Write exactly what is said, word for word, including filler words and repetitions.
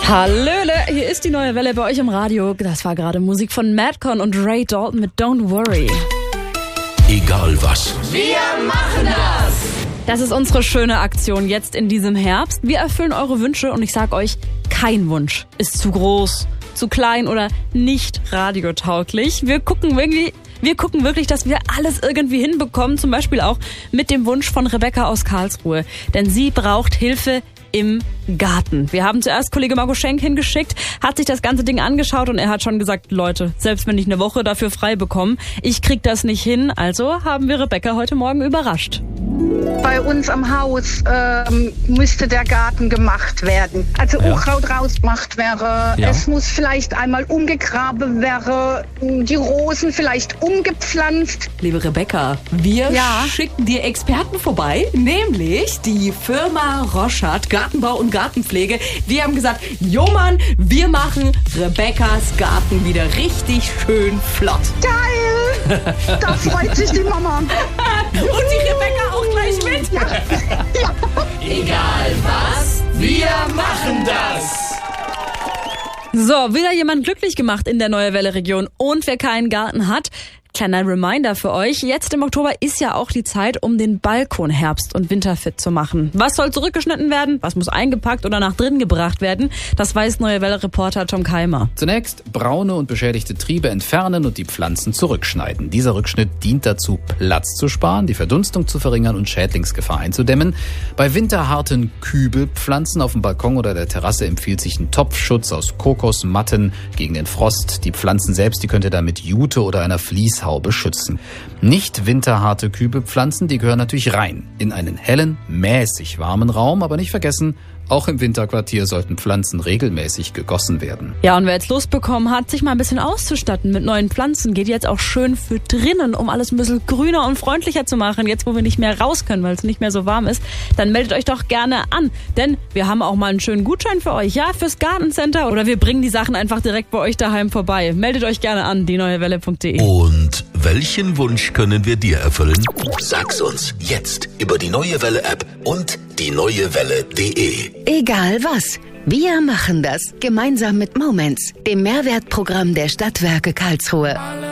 Hallöle, hier ist die neue Welle bei euch im Radio. Das war gerade Musik von Madcon und Ray Dalton mit Don't Worry. Egal was. Wir machen das! Das ist unsere schöne Aktion jetzt in diesem Herbst. Wir erfüllen eure Wünsche und ich sag euch, kein Wunsch ist zu groß, zu klein oder nicht radiotauglich. Wir gucken irgendwie... Wir gucken wirklich, dass wir alles irgendwie hinbekommen, zum Beispiel auch mit dem Wunsch von Rebecca aus Karlsruhe. Denn sie braucht Hilfe im Garten. Wir haben zuerst Kollege Marco Schenk hingeschickt, hat sich das ganze Ding angeschaut und er hat schon gesagt, Leute, selbst wenn ich eine Woche dafür frei bekomme, ich krieg das nicht hin. Also haben wir Rebecca heute Morgen überrascht. Bei uns am Haus ähm, müsste der Garten gemacht werden. Also Ja. Unkraut rausgemacht wäre. Ja. Es muss vielleicht einmal umgegraben wäre. Die Rosen vielleicht umgepflanzt. Liebe Rebecca, wir Ja. schicken dir Experten vorbei, nämlich die Firma Roschardt, Gartenbau und Gartenpflege. Wir haben gesagt, jo Mann, wir machen Rebeccas Garten wieder richtig schön flott. Geil! Da freut sich die Mama. Und die Rebecca auch gleich mit. Ja. Ja. Egal was, wir machen das. So, wieder jemand glücklich gemacht in der Neue Welle Region. Und wer keinen Garten hat, kleiner Reminder für euch, jetzt im Oktober ist ja auch die Zeit, um den Balkon herbst- und winterfit zu machen. Was soll zurückgeschnitten werden? Was muss eingepackt oder nach drinnen gebracht werden? Das weiß Neue Welle-Reporter Tom Keimer. Zunächst braune und beschädigte Triebe entfernen und die Pflanzen zurückschneiden. Dieser Rückschnitt dient dazu, Platz zu sparen, die Verdunstung zu verringern und Schädlingsgefahr einzudämmen. Bei winterharten Kübelpflanzen auf dem Balkon oder der Terrasse empfiehlt sich ein Topfschutz aus Kokosmatten gegen den Frost. Die Pflanzen selbst, die könnt ihr da mit Jute oder einer Fließhaube schützen. Nicht winterharte Kübelpflanzen, die gehören natürlich rein in einen hellen, mäßig warmen Raum, aber nicht vergessen, auch im Winterquartier sollten Pflanzen regelmäßig gegossen werden. Ja, und wer jetzt Lust bekommen hat, sich mal ein bisschen auszustatten mit neuen Pflanzen, geht jetzt auch schön für drinnen, um alles ein bisschen grüner und freundlicher zu machen. Jetzt, wo wir nicht mehr raus können, weil es nicht mehr so warm ist, dann meldet euch doch gerne an. Denn wir haben auch mal einen schönen Gutschein für euch, ja, fürs Gartencenter. Oder wir bringen die Sachen einfach direkt bei euch daheim vorbei. Meldet euch gerne an, die neue welle punkt de. Und welchen Wunsch können wir dir erfüllen? Sag's uns jetzt über die Neue Welle App und die neue welle punkt de. Egal was. Wir machen das gemeinsam mit Moments, dem Mehrwertprogramm der Stadtwerke Karlsruhe.